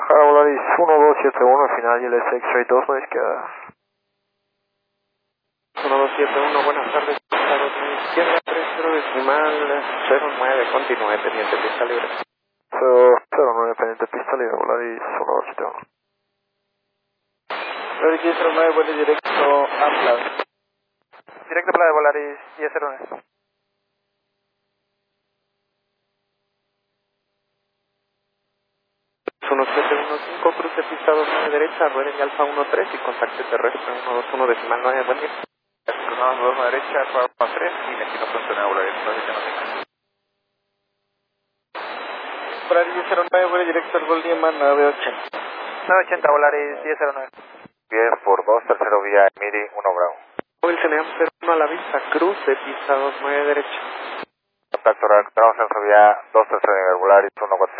Volaris 1271, final y el X-Ray 2 a la izquierda. 1271, buenas tardes, Estados Unidos, izquierda 30 decimal 09, continúe, pendiente, pista libre. 09, pendiente, pista libre, Volaris 1271. Volaris 1009, vuelo directo a Plaza. Directo Plaza, Volaris 1009. Es 1715, cruce pista 29 derecha, rueda en Alfa 13 y contacto terrestre 121 decimal 9, buen día. Cruzamos 2 derecha, Alfa 13 y destino funcional, Volaris 1209. Volaris 1009, vuelo directo al Goldieman 980. 980, Volaris 1009. 10 por 2, tercero vía Emiri 1 Bravo. El CNEAM 01 a la vista, cruce pista 29 derecha. Contacto, recuperamos en vía 2 tercero nivel, Volaris 147.